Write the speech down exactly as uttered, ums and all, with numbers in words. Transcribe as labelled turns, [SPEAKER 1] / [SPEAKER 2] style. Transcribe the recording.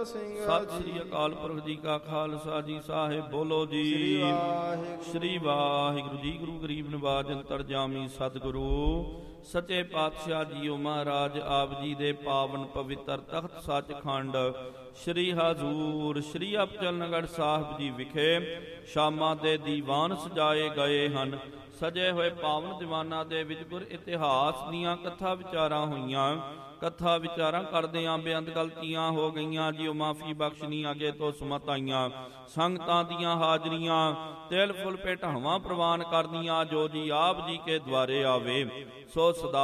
[SPEAKER 1] ਸਿੰਘ
[SPEAKER 2] ਸਤਿ ਸ੍ਰੀ ਅਕਾਲ ਪੁਰਖ ਜੀ ਕਾ ਖਾਲਸਾ ਜੀ ਸਾਹਿਬ ਬੋਲੋ ਜੀ। ਸ੍ਰੀ ਵਾਹਿਗੁਰੂ ਜੀ। ਗੁਰੂ ਗਰੀਬ ਨਿਵਾਜ ਅੰਤਰਜਾਮੀ ਸਤਿਗੁਰੂ ਸੱਚੇ ਪਾਤਸ਼ਾਹ ਜੀਓ ਮਹਾਰਾਜ ਆਪ ਜੀ ਦੇ ਪਾਵਨ ਪਵਿੱਤਰ ਤਖਤ ਸੱਚਖੰਡ ਸ਼੍ਰੀ ਹਜ਼ੂਰ ਸ਼੍ਰੀ ਅਬਚਲਨਗੜ੍ਹ ਸਾਹਿਬ ਜੀ ਵਿਖੇ ਸ਼ਾਮਾਂ ਦੇ ਦੀਵਾਨ ਸਜਾਏ ਗਏ ਹਨ। ਸਜੇ ਹੋਏ ਪਾਵਨ ਦੀਵਾਨਾਂ ਦੇ ਵਿੱਚ ਗੁਰ ਇਤਿਹਾਸ ਦੀਆਂ ਕਥਾ ਵਿਚਾਰਾਂ ਹੋਈਆਂ। ਕਥਾ ਵਿਚਾਰਾਂ ਕਰਦਿਆਂ ਬੇਅੰਤ ਗਲਤੀਆਂ ਹੋ ਗਈਆਂ, ਜਿਉ ਮਾਫੀ ਬਖਸ਼ਣੀ ਅੱਗੇ ਤੋਂ ਸੁਮਤ ਆਈਆਂ। ਸੰਗਤਾਂ ਦੀਆਂ ਹਾਜ਼ਰੀਆਂ ਤਿਲ ਫੁੱਲ ਭੇਟਾਵਾਂ ਪ੍ਰਵਾਨ ਕਰਦੀਆਂ, ਜੋ ਜੀ ਆਪ ਜੀ ਕੇ ਦੁਆਰੇ ਆਵੇ ਸੋ ਸਦਾ